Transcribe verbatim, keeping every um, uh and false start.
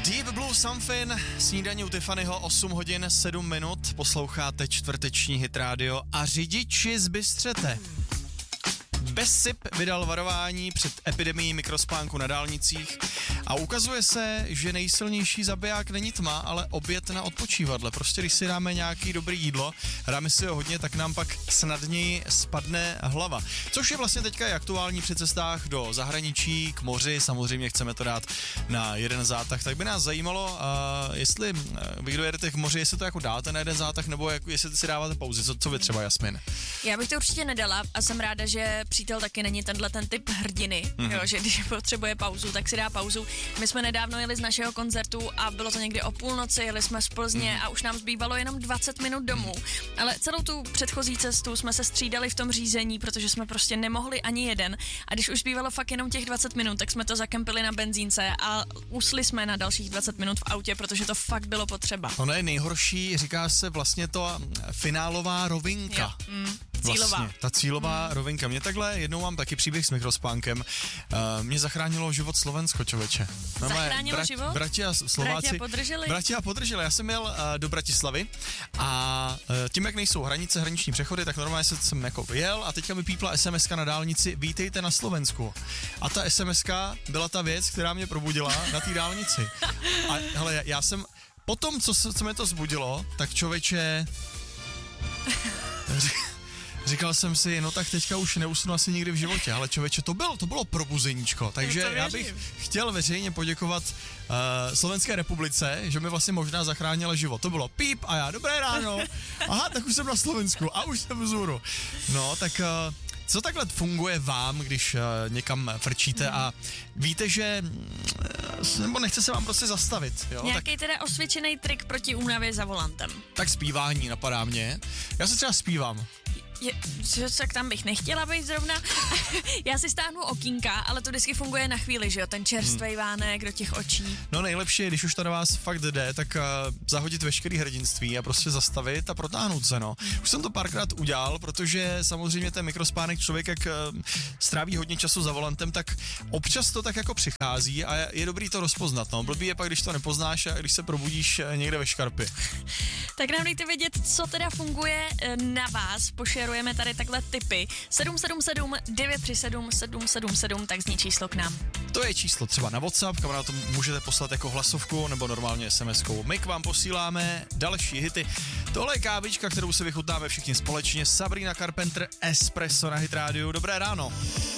Deep Blue Something, snídaní u Tiffanyho, osm hodin sedm minut, posloucháte čtvrteční Hit Radio a řidiči zbystřete. Bezsip vydal varování před epidemií mikrospánku na dálnicích a ukazuje se, že nejsilnější zabiják není tma, ale oběd na odpočívadle. Prostě když si dáme nějaký dobrý jídlo, dáme si ho hodně, tak nám pak snadněji spadne hlava. Což je vlastně teďka i aktuální při cestách do zahraničí, k moři, samozřejmě chceme to dát na jeden zátah, tak by nás zajímalo, uh, jestli uh, vy, kdo jedete k moři, jestli to jako dáte na jeden zátah, nebo jak, jestli si dáváte pauzy. Co, co vy třeba, Jasmin? Já bych to určitě nedala a jsem ráda, že přítel taky není tenhle ten typ hrdiny, mm-hmm. jo, že když potřebuje pauzu, tak si dá pauzu. My jsme nedávno jeli z našeho koncertu a bylo to někdy o půlnoci, jeli jsme z Plzně mm-hmm. a už nám zbývalo jenom dvacet minut domů. Ale celou tu předchozí cestu jsme se střídali v tom řízení, protože jsme prostě nemohli ani jeden. A když už zbývalo fakt jenom těch dvacet minut, tak jsme to zakempili na benzínce a usli jsme na dalších dvacet minut v autě, protože to fakt bylo potřeba. Ono je nejhorší, říká se vlastně to finálová rovinka. Jo, mm. Cílová. Vlastně, ta cílová hmm. rovinka. Mě takhle, jednou mám taky příběh s mikrospánkem, uh, mě zachránilo život Slovensko, člověče. No, zachránilo brat, život? Brati a Slováci. Brati a podrželi? Brati a podrželi. Já jsem jel uh, do Bratislavy a uh, tím, jak nejsou hranice, hraniční přechody, tak normálně jsem jako jel a teďka mi pípla es em eska na dálnici, vítejte na Slovensku. A ta es em eska byla ta věc, která mě probudila na té dálnici. A hele, já, já jsem, potom, co, co mě to zbudilo, tak člověče... Říkal jsem si, no tak teďka už neusnu asi nikdy v životě, ale člověče, to bylo, to bylo probuzeníčko, takže já bych chtěl veřejně poděkovat uh, Slovenské republice, že mi vlastně možná zachránila život. To bylo píp a já, dobré ráno, aha, tak už jsem na Slovensku a už jsem vzhůru. No, tak... Uh, Co takhle funguje vám, když uh, někam frčíte hmm. a víte, že uh, nebo nechce se vám prostě zastavit, jo? Nějaký tak, teda osvědčený trik proti únavě za volantem. Tak zpívání napadá mě. Já se třeba zpívám. Je, tak tam bych nechtěla být zrovna. Já si stáhnu okýnka, ale to vždycky funguje na chvíli, že jo, ten čerstvej hmm. vánek do těch očí. No nejlepší je, když už to na vás fakt jde, tak uh, zahodit veškerý hrdinství a prostě zastavit a protáhnout se, no. Hmm. Už jsem to párkrát udělal, protože samozřejmě ten mikrospánek člověk, jak uh, stráví hodně času za volantem, tak občas to tak jako přichází a je, je dobrý to rozpoznat, no. Blbý je pak, když to nepoznáš a když se probudíš uh, někde ve škarpě. Tak nám dejte vědět, co teda funguje na vás, pošerujeme tady takhle tipy. sedm sedm sedm devět tři sedm sedm sedm sedm, tak zní číslo k nám. To je číslo třeba na WhatsApp, kam na to můžete poslat jako hlasovku nebo normálně es em eskou. My k vám posíláme další hity. Tohle je kávička, kterou si vychutnáme všichni společně. Sabrina Carpenter, Espresso na Hit Radio. Dobré ráno.